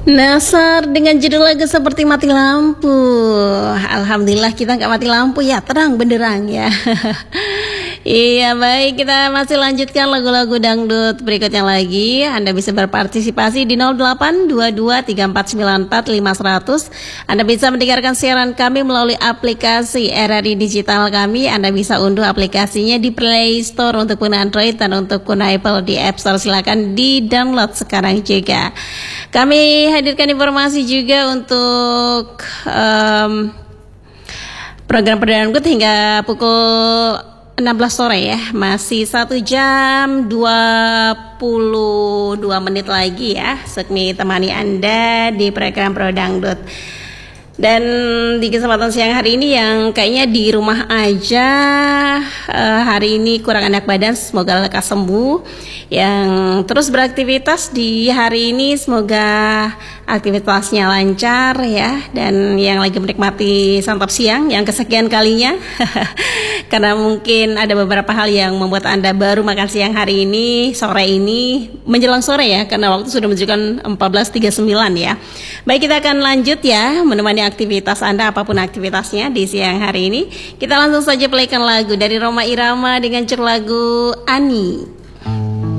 Nasar dengan judul lagu seperti mati lampu. Alhamdulillah kita nggak mati lampu ya, terang benderang ya. Iya baik, kita masih lanjutkan lagu-lagu dangdut berikutnya lagi. Anda bisa berpartisipasi di 082234945100. Anda bisa mendengarkan siaran kami melalui aplikasi RRI Digital kami. Anda bisa unduh aplikasinya di Play Store untuk pengguna Android dan untuk pengguna Apple di App Store. Silakan di download sekarang juga. Kami hadirkan informasi juga untuk program perdana dangdut hingga pukul 16 sore ya. Masih 1 jam 22 menit lagi ya. Sukmi temani Anda di program Pro Dangdut. Dan di kesempatan siang hari ini yang kayaknya di rumah aja, hari ini kurang enak badan, semoga lekas sembuh. Yang terus beraktivitas di hari ini semoga aktivitasnya lancar ya. Dan yang lagi menikmati santap siang yang kesekian kalinya karena mungkin ada beberapa hal yang membuat Anda baru makan siang hari ini, sore ini, menjelang sore ya, karena waktu sudah menunjukkan 14.39 ya. Baik, kita akan lanjut ya menemani aktivitas Anda apapun aktivitasnya di siang hari ini. Kita langsung saja playkan lagu dari Rhoma Irama dengan judul lagu Ani.